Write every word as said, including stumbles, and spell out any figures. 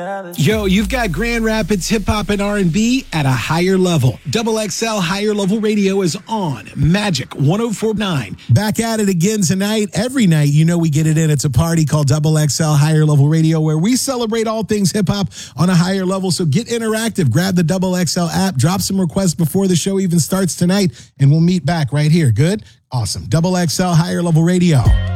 Yo, you've got Grand Rapids hip hop and R and B at a higher level. Double X L Higher Level Radio is on Magic one oh four point nine. Back at it again tonight. Every night, you know we get it in. It's a party called Double X L Higher Level Radio where we celebrate all things hip hop on a higher level. So get interactive. Grab the Double X L app. Drop some requests before the show even starts tonight, and we'll meet back right here. Good? Awesome. Double X L Higher Level Radio.